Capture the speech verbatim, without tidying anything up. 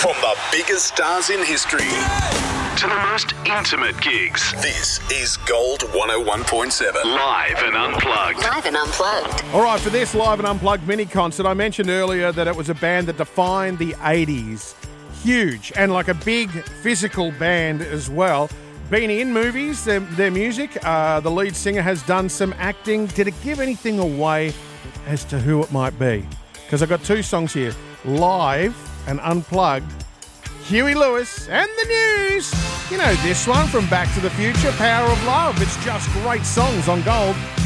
From the biggest stars in history to the most intimate gigs. This is Gold one oh one point seven. Live and unplugged. Live and unplugged. All right, for this Live and Unplugged mini concert, I mentioned earlier that it was a band that defined the eighties. Huge, and like a big physical band as well. Been in movies, their, their music. Uh, the lead singer has done some acting. Did it give anything away as to who it might be? Because I've got two songs here, Live and Unplugged. Huey Lewis and the News. You know this one from Back to the Future, Power of Love. It's just great songs on Gold.